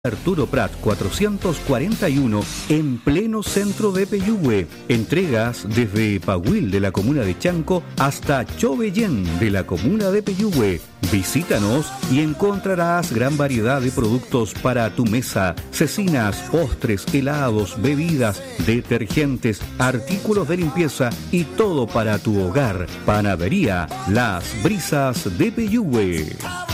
Arturo Prat 441 en pleno centro de Peyúgue. Entregas desde Pahuil de la comuna de Chanco hasta Chobellén de la comuna de Peyúgue. Visítanos y encontrarás gran variedad de productos para tu mesa: cecinas, postres, helados, bebidas, detergentes, artículos de limpieza y todo para tu hogar. Panadería Las Brisas de Peyúgue.